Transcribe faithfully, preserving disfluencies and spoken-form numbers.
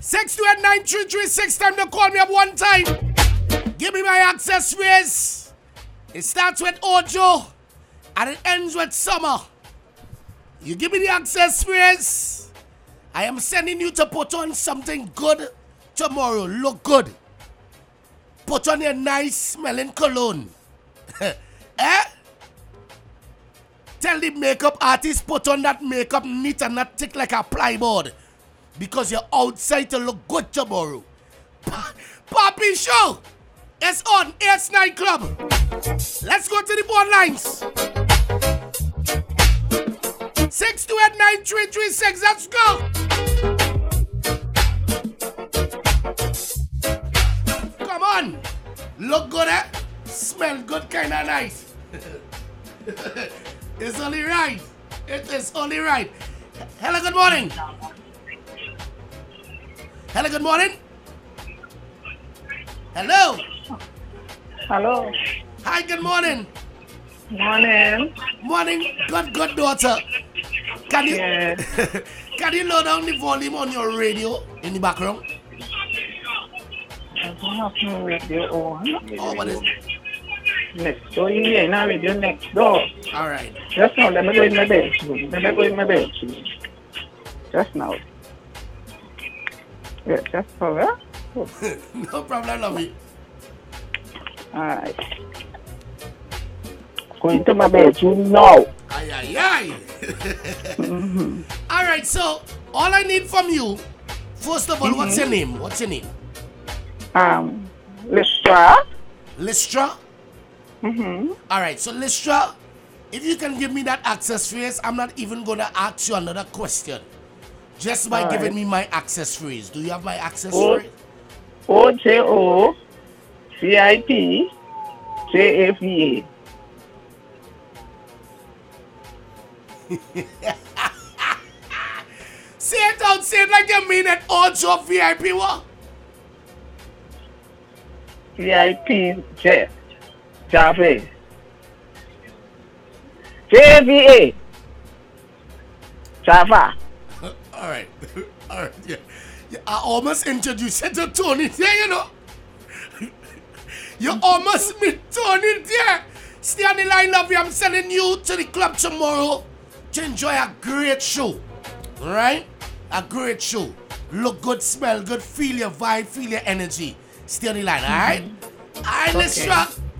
six two eight nine three three six, time to call me up one time. Give me my access phrase. It starts with Ojo and it ends with Summer. You give me the access phrase. I am sending you to put on something good tomorrow. Look good. Put on your nice smelling cologne. Eh? Tell the makeup artist put on that makeup neat and not thick like a plyboard. Because you're outside to look good tomorrow. Papi Show! It's on Ace Night Club. Let's go to the board lines. six two eight nine three three six, let's go! Come on! Look good, eh? Smell good, kinda nice. It's only right. It is only right. Hello, good morning. Hello, good morning. Hello. Hello. Hi, good morning. Morning. Morning, good, good daughter. Can you Yeah. can you lower down the volume on your radio in the background? I don't have no radio on. Oh, what is it? Next door, yeah, now radio next door. All right. Just now, let me go in my bedroom. Let me go in my bedroom. Just now. Yeah, just for that. No problem, love you. Alright. Going to my bedroom now. Ay, ay, ay. Mm-hmm. All right, so all I need from you, first of all, mm-hmm. what's your name? What's your name? Um, Listra. Listra? Mm-hmm. All right, so Listra, if you can give me that access phrase, I'm not even going to ask you another question. Just by all giving right. me my access phrase. Do you have my access O- phrase? O J O C I P J A V A. Say it out, say it like you mean it. Ojo V I P what? V I P J. Java. J V A. Java. All right. All right. Yeah. Yeah, I almost introduced you to Tony there, you know. You almost meet Tony there. Stay on the line, love you. I'm sending you to the club tomorrow to enjoy a great show. All right? A great show. Look good, smell good, feel your vibe, feel your energy. Stay on the line, all right? All right, let's Okay. try.